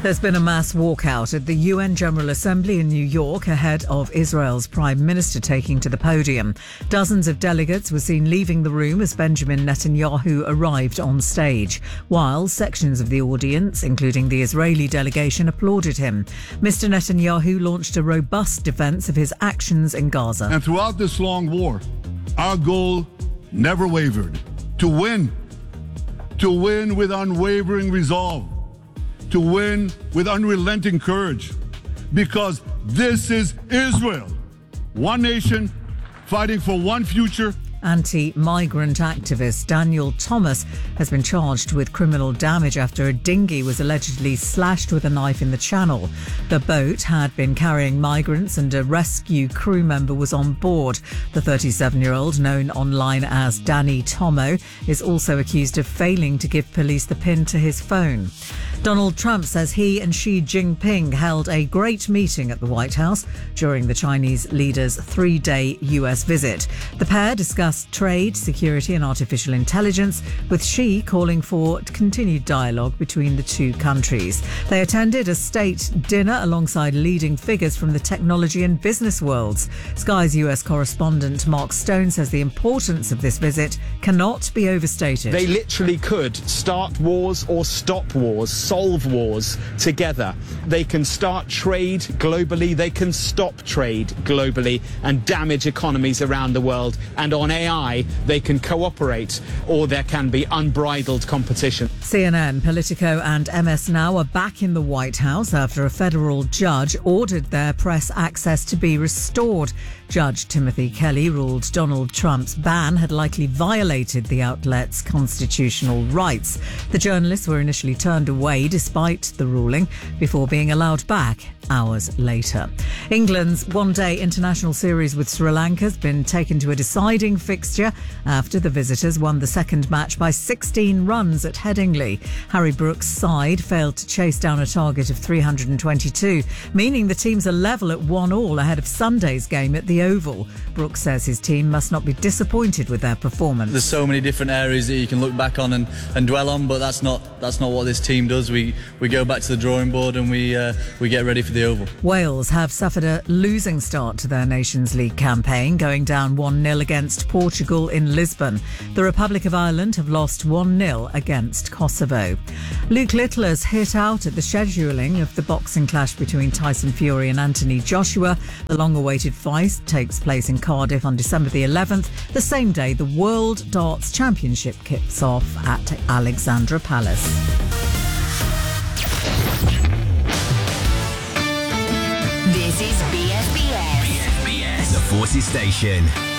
There's been a mass walkout at the UN General Assembly in New York ahead of Israel's Prime Minister taking to the podium. Dozens of delegates were seen leaving the room as Benjamin Netanyahu arrived on stage, while sections of the audience, including the Israeli delegation, applauded him. Mr. Netanyahu launched a robust defence of his actions in Gaza. And throughout this long war, our goal never wavered: to win with unwavering resolve, to win with unrelenting courage, because this is Israel, one nation fighting for one future. Anti-migrant activist Daniel Thomas has been charged with criminal damage after a dinghy was allegedly slashed with a knife in the channel. The boat had been carrying migrants and a rescue crew member was on board. The 37-year-old, known online as Danny Tomo, is also accused of failing to give police the pin to his phone. Donald Trump says he and Xi Jinping held a great meeting at the White House during the Chinese leader's 3-day US visit. The pair discussed trade, security and artificial intelligence, with Xi calling for continued dialogue between the two countries. They attended a state dinner alongside leading figures from the technology and business worlds. Sky's US correspondent Mark Stone says the importance of this visit cannot be overstated. They literally could start wars or stop wars, solve wars together. They can start trade globally, they can stop trade globally and damage economies around the world. And on AI, they can cooperate, or there can be unbridled competition. CNN, Politico and MS Now are back in the White House after a federal judge ordered their press access to be restored. Judge Timothy Kelly ruled Donald Trump's ban had likely violated the outlet's constitutional rights. The journalists were initially turned away despite the ruling before being allowed back hours later. England's one-day international series with Sri Lanka has been taken to a deciding fixture after the visitors won the second match by 16 runs at Headingley. Harry Brooks' side failed to chase down a target of 322, meaning the teams are level at 1-1 ahead of Sunday's game at the Oval. Brooks says his team must not be disappointed with their performance. There's so many different areas that you can look back on and dwell on, but that's not what this team does. We go back to the drawing board and we get ready for the Oval. Wales have suffered a losing start to their Nations League campaign, going down 1-0 against Portugal in Lisbon. The Republic of Ireland have lost 1-0 against Kosovo. Luke Littler's hit out at the scheduling of the boxing clash between Tyson Fury and Anthony Joshua. The long-awaited fight takes place in Cardiff on December the 11th, the same day the World Darts Championship kicks off at Alexandra Palace. This is BFBS. The Forces Station.